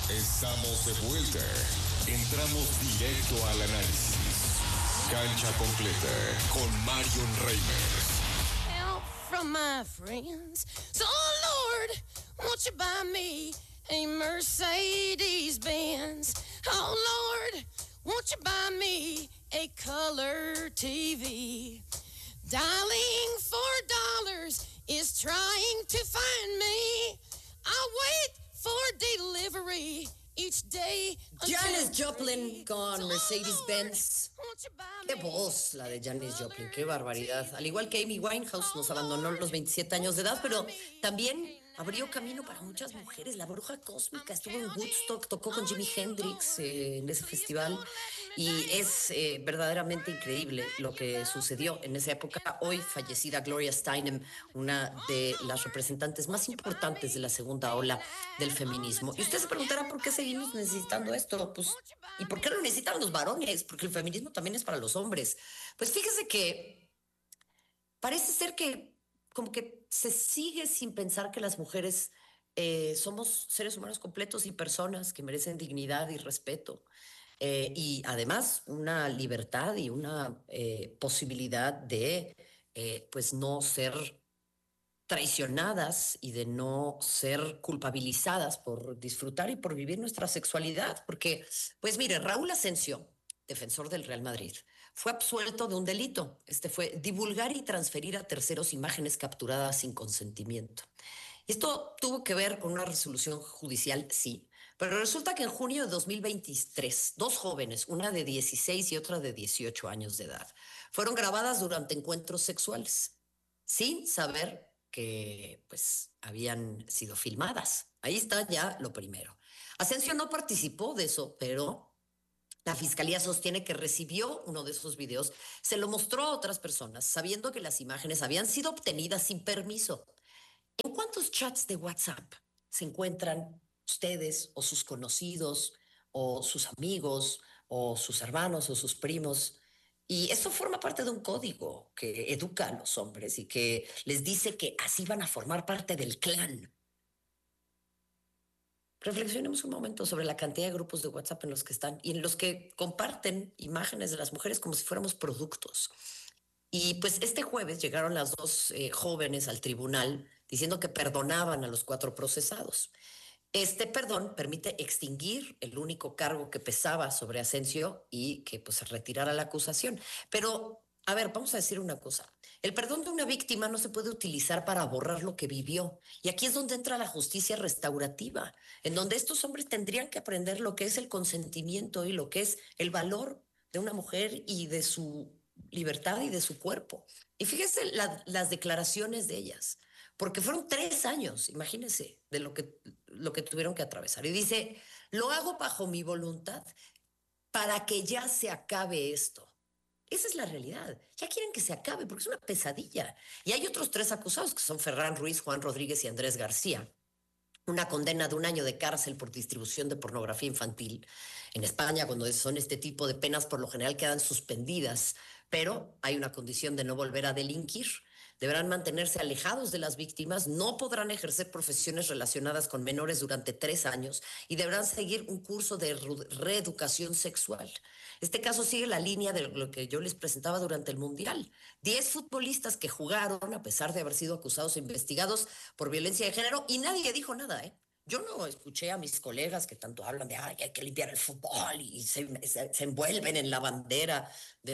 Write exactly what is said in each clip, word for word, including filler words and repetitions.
Estamos de vuelta. Entramos directo al análisis. Cancha completa con Marion Reimers. Help from my friends. So Lord, won't you buy me a Mercedes Benz? Oh Lord, won't you buy me a color T V? Dialing for dollars is trying to find me. I'll wait for delivery each day. Janis Joplin con Mercedes-Benz. Qué voz la de Janis Joplin, qué barbaridad. Al igual que Amy Winehouse nos abandonó a los veintisiete años de edad, pero también abrió camino para muchas mujeres. La Bruja Cósmica estuvo en Woodstock, tocó con Jimi Hendrix eh, en ese festival y es eh, verdaderamente increíble lo que sucedió en esa época. Hoy fallecida Gloria Steinem, una de las representantes más importantes de la segunda ola del feminismo. Y usted se preguntará por qué seguimos necesitando esto, pues, ¿y por qué lo necesitan los varones? Porque el feminismo también es para los hombres. Pues fíjese que parece ser que como que se sigue sin pensar que las mujeres eh, somos seres humanos completos y personas que merecen dignidad y respeto. Eh, y además una libertad y una eh, posibilidad de eh, pues no ser traicionadas y de no ser culpabilizadas por disfrutar y por vivir nuestra sexualidad. Porque, pues mire, Raúl Asensio, defensor del Real Madrid, fue absuelto de un delito. Este fue divulgar y transferir a terceros imágenes capturadas sin consentimiento. Esto tuvo que ver con una resolución judicial, sí, pero resulta que en junio de dos mil veintitrés, dos jóvenes, una de dieciséis y otra de dieciocho años de edad, fueron grabadas durante encuentros sexuales, sin saber que pues habían sido filmadas. Ahí está ya lo primero. Asensio no participó de eso, pero la fiscalía sostiene que recibió uno de esos videos, se lo mostró a otras personas, sabiendo que las imágenes habían sido obtenidas sin permiso. ¿En cuántos chats de WhatsApp se encuentran ustedes o sus conocidos o sus amigos o sus hermanos o sus primos? Y eso forma parte de un código que educa a los hombres y que les dice que así van a formar parte del clan. Reflexionemos un momento sobre la cantidad de grupos de WhatsApp en los que están y en los que comparten imágenes de las mujeres como si fuéramos productos. Y pues este jueves llegaron las dos eh, jóvenes al tribunal diciendo que perdonaban a los cuatro procesados. Este perdón permite extinguir el único cargo que pesaba sobre Asensio y que pues se retirara la acusación. Pero, a ver, vamos a decir una cosa. El perdón de una víctima no se puede utilizar para borrar lo que vivió. Y aquí es donde entra la justicia restaurativa, en donde estos hombres tendrían que aprender lo que es el consentimiento y lo que es el valor de una mujer y de su libertad y de su cuerpo. Y fíjese la, las declaraciones de ellas, porque fueron tres años, imagínense, de lo que, lo que tuvieron que atravesar. Y dice, lo hago bajo mi voluntad para que ya se acabe esto. Esa es la realidad. Ya quieren que se acabe porque es una pesadilla. Y hay otros tres acusados que son Ferran Ruiz, Juan Rodríguez y Andrés García. Una condena de un año de cárcel por distribución de pornografía infantil. En España, cuando son este tipo de penas, por lo general quedan suspendidas, pero hay una condición de no volver a delinquir. Deberán mantenerse alejados de las víctimas, no podrán ejercer profesiones relacionadas con menores durante tres años y deberán seguir un curso de reeducación sexual. Este caso sigue la línea de lo que yo les presentaba durante el Mundial. Diez futbolistas que jugaron, a pesar de haber sido acusados e investigados por violencia de género, y nadie dijo nada, ¿eh? Yo no escuché a mis colegas que tanto hablan de ay, hay que limpiar el fútbol y se, se, se envuelven en la bandera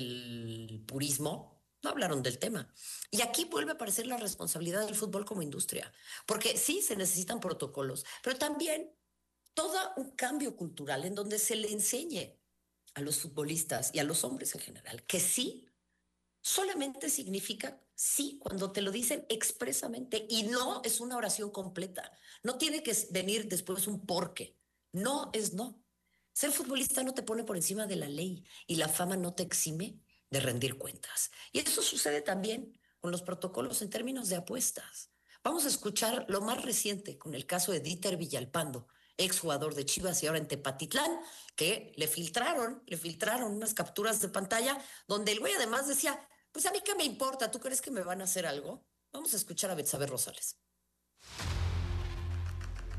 del purismo. No hablaron del tema. Y aquí vuelve a aparecer la responsabilidad del fútbol como industria, porque sí se necesitan protocolos, pero también todo un cambio cultural en donde se le enseñe a los futbolistas y a los hombres en general que sí solamente significa sí cuando te lo dicen expresamente y no es una oración completa. No tiene que venir después un porque. No es no. Ser futbolista no te pone por encima de la ley y la fama no te exime de rendir cuentas. Y eso sucede también con los protocolos en términos de apuestas. Vamos a escuchar lo más reciente con el caso de Dieter Villalpando, exjugador de Chivas y ahora en Tepatitlán, que le filtraron, le filtraron unas capturas de pantalla donde el güey además decía, pues a mí qué me importa, ¿tú crees que me van a hacer algo? Vamos a escuchar a Betsabe Rosales.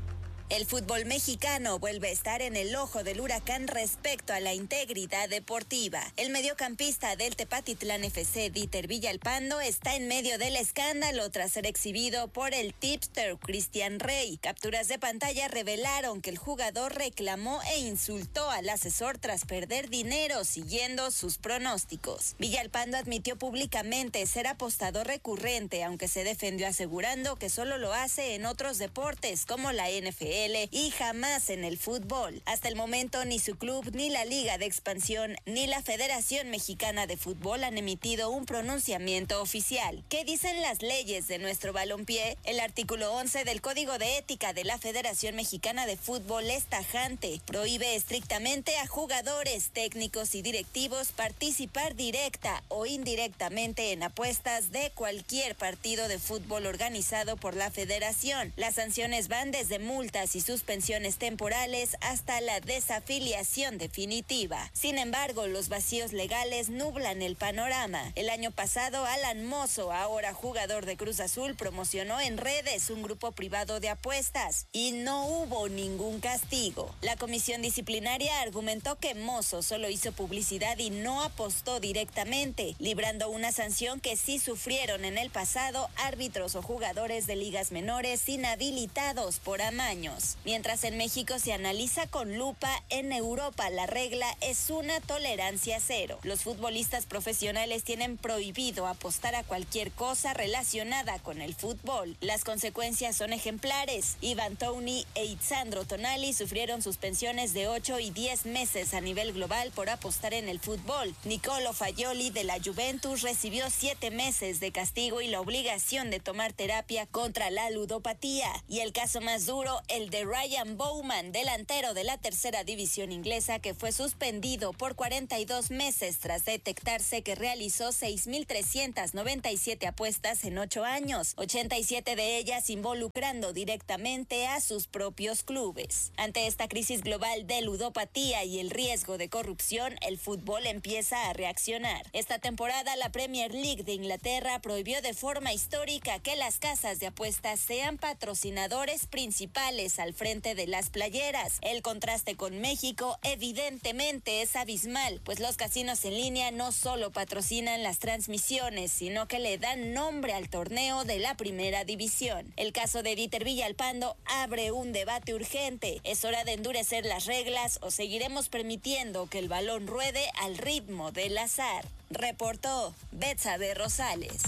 El fútbol mexicano vuelve a estar en el ojo del huracán respecto a la integridad deportiva. El mediocampista del Tepatitlán F C, Dieter Villalpando, está en medio del escándalo tras ser exhibido por el tipster Cristian Rey. Capturas de pantalla revelaron que el jugador reclamó e insultó al asesor tras perder dinero siguiendo sus pronósticos. Villalpando admitió públicamente ser apostador recurrente, aunque se defendió asegurando que solo lo hace en otros deportes como la N F L y jamás en el fútbol. Hasta el momento ni su club, ni la Liga de Expansión, ni la Federación Mexicana de Fútbol han emitido un pronunciamiento oficial. ¿Qué dicen las leyes de nuestro balompié? El artículo once del Código de Ética de la Federación Mexicana de Fútbol es tajante. Prohíbe estrictamente a jugadores, técnicos y directivos participar directa o indirectamente en apuestas de cualquier partido de fútbol organizado por la Federación. Las sanciones van desde multas y suspensiones temporales hasta la desafiliación definitiva. Sin embargo, los vacíos legales nublan el panorama. El año pasado, Alan Mozo, ahora jugador de Cruz Azul, promocionó en redes un grupo privado de apuestas y no hubo ningún castigo. La comisión disciplinaria argumentó que Mozo solo hizo publicidad y no apostó directamente, librando una sanción que sí sufrieron en el pasado árbitros o jugadores de ligas menores inhabilitados por amaños. Mientras en México se analiza con lupa, en Europa la regla es una tolerancia cero. Los futbolistas profesionales tienen prohibido apostar a cualquier cosa relacionada con el fútbol. Las consecuencias son ejemplares. Ivan Toney e Itzandro Tonali sufrieron suspensiones de ocho y diez meses a nivel global por apostar en el fútbol. Nicolo Fagioli de la Juventus recibió siete meses de castigo y la obligación de tomar terapia contra la ludopatía. Y el caso más duro, el de Ryan Bowman, delantero de la tercera división inglesa, que fue suspendido por cuarenta y dos meses tras detectarse que realizó seis mil trescientas noventa y siete apuestas en ocho años, ochenta y siete de ellas involucrando directamente a sus propios clubes. Ante esta crisis global de ludopatía y el riesgo de corrupción, el fútbol empieza a reaccionar. Esta temporada, la Premier League de Inglaterra prohibió de forma histórica que las casas de apuestas sean patrocinadores principales al frente de las playeras. El contraste con México evidentemente es abismal, pues los casinos en línea no solo patrocinan las transmisiones, sino que le dan nombre al torneo de la primera división. El caso de Dieter Villalpando abre un debate urgente. ¿Es hora de endurecer las reglas o seguiremos permitiendo que el balón ruede al ritmo del azar? Reportó Betsabe Rosales.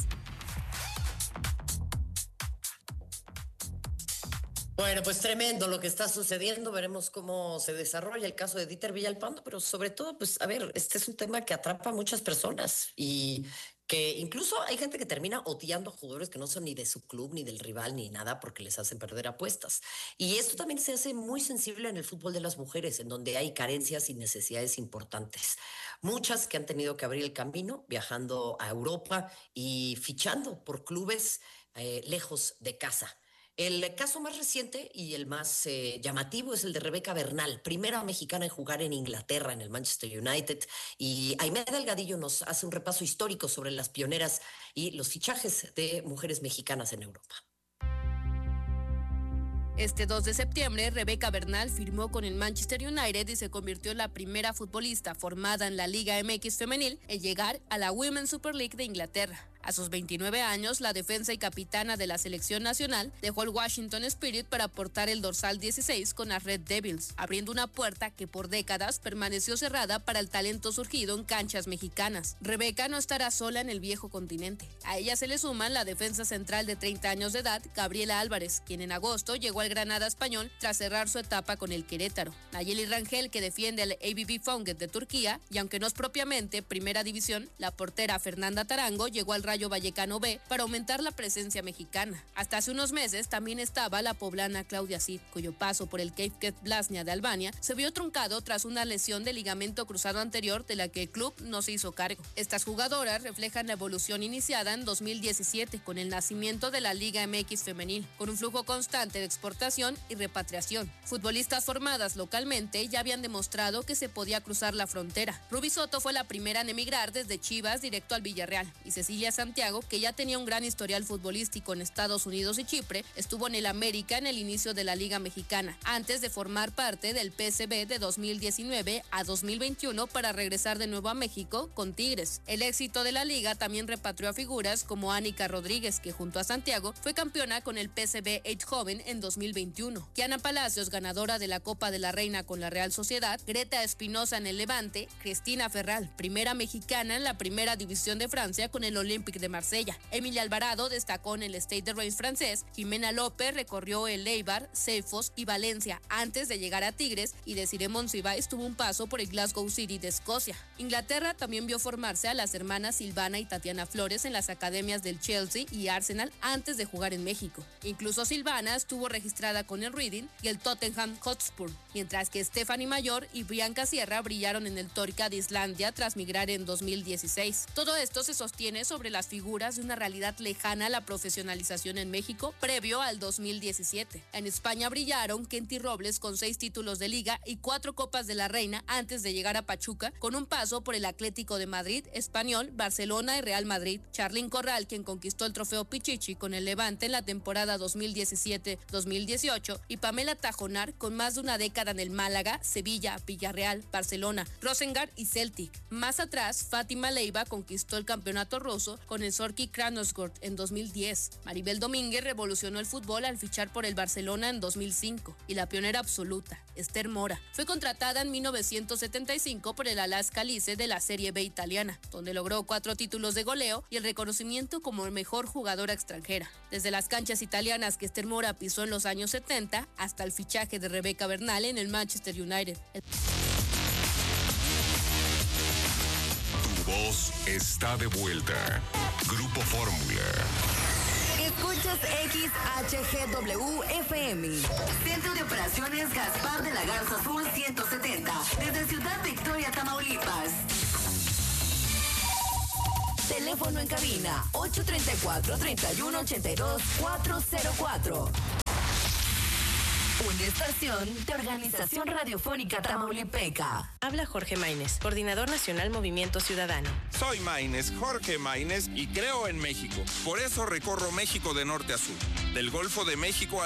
Bueno, pues tremendo lo que está sucediendo. Veremos cómo se desarrolla el caso de Dieter Villalpando, pero sobre todo, pues, a ver, este es un tema que atrapa a muchas personas y que incluso hay gente que termina odiando a jugadores que no son ni de su club, ni del rival, ni nada, porque les hacen perder apuestas. Y esto también se hace muy sensible en el fútbol de las mujeres, en donde hay carencias y necesidades importantes. Muchas que han tenido que abrir el camino viajando a Europa y fichando por clubes eh, lejos de casa. El caso más reciente y el más eh, llamativo es el de Rebeca Bernal, primera mexicana en jugar en Inglaterra, en el Manchester United. Y Aimee Delgadillo nos hace un repaso histórico sobre las pioneras y los fichajes de mujeres mexicanas en Europa. Este dos de septiembre, Rebeca Bernal firmó con el Manchester United y se convirtió en la primera futbolista formada en la Liga M X femenil en llegar a la Women's Super League de Inglaterra. A sus veintinueve años, la defensa y capitana de la selección nacional dejó el Washington Spirit para portar el dorsal dieciséis con las Red Devils, abriendo una puerta que por décadas permaneció cerrada para el talento surgido en canchas mexicanas. Rebeca no estará sola en el viejo continente. A ella se le suman la defensa central de treinta años de edad, Gabriela Álvarez, quien en agosto llegó al Granada español tras cerrar su etapa con el Querétaro. Nayeli Rangel, que defiende al A B B Fonget de Turquía, y aunque no es propiamente primera división, la portera Fernanda Tarango llegó al Rayo Vallecano B para aumentar la presencia mexicana. Hasta hace unos meses también estaba la poblana Claudia Cid, cuyo paso por el Kefket Blasnia de Albania se vio truncado tras una lesión de ligamento cruzado anterior de la que el club no se hizo cargo. Estas jugadoras reflejan la evolución iniciada en dos mil diecisiete con el nacimiento de la Liga M X femenil, con un flujo constante de exportación y repatriación. Futbolistas formadas localmente ya habían demostrado que se podía cruzar la frontera. Ruby Soto fue la primera en emigrar desde Chivas directo al Villarreal y Cecilia Santana Santiago, que ya tenía un gran historial futbolístico en Estados Unidos y Chipre, estuvo en el América en el inicio de la Liga Mexicana, antes de formar parte del P S V de dos mil diecinueve a dos mil veintiuno para regresar de nuevo a México con Tigres. El éxito de la liga también repatrió a figuras como Ánica Rodríguez, que junto a Santiago fue campeona con el P S V Eindhoven en dos mil veintiuno. Kiana Palacios, ganadora de la Copa de la Reina con la Real Sociedad, Greta Espinosa en el Levante, Cristina Ferral, primera mexicana en la primera división de Francia con el Olympique de Marsella. Emilia Alvarado destacó en el Stade de Reims francés, Jimena López recorrió el Eibar, Cefos y Valencia antes de llegar a Tigres, y Desiree Monsiváis tuvo un paso por el Glasgow City de Escocia. Inglaterra también vio formarse a las hermanas Silvana y Tatiana Flores en las academias del Chelsea y Arsenal antes de jugar en México. Incluso Silvana estuvo registrada con el Reading y el Tottenham Hotspur, mientras que Stephanie Mayor y Bianca Sierra brillaron en el Torca de Islandia tras migrar en dos mil dieciséis. Todo esto se sostiene sobre las figuras de una realidad lejana a la profesionalización en México previo al dos mil diecisiete. En España brillaron Kenty Robles con seis títulos de liga y cuatro copas de la Reina antes de llegar a Pachuca, con un paso por el Atlético de Madrid, Español, Barcelona y Real Madrid. Charlín Corral, quien conquistó el trofeo Pichichi con el Levante en la temporada dos mil diecisiete dos mil dieciocho, y Pamela Tajonar con más de una década en el Málaga, Sevilla, Villarreal, Barcelona, Rosengard y Celtic. Más atrás, Fátima Leiva conquistó el campeonato ruso con el Zorki Krasnodar en dos mil diez. Maribel Domínguez revolucionó el fútbol al fichar por el Barcelona en dos mil cinco, y la pionera absoluta, Esther Mora, fue contratada en mil novecientos setenta y cinco por el Alaska Lice de la Serie B italiana, donde logró cuatro títulos de goleo y el reconocimiento como mejor jugadora extranjera. Desde las canchas italianas que Esther Mora pisó en los años setenta hasta el fichaje de Rebeca Bernal en el Manchester United. Tu voz está de vuelta. Grupo Fórmula. Escuchas X H G W F M. Centro de Operaciones Gaspar de la Garza Sur ciento setenta. Desde Ciudad Victoria, Tamaulipas. Teléfono en cabina ocho tres cuatro, tres uno ocho dos, cuatro cero cuatro. Una estación de Organización Radiofónica Tamaulipeca. Habla Jorge Maínez, Coordinador Nacional Movimiento Ciudadano. Soy Maínez, Jorge Maínez, y creo en México. Por eso recorro México de norte a sur, del Golfo de México a